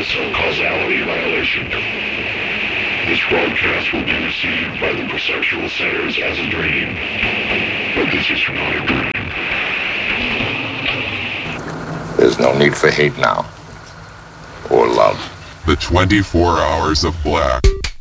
cell causality violation. This broadcast will be received by the perceptual centers as a dream, but this is not a dream. There's no need for hate now, or love. The 24 Hours of Black.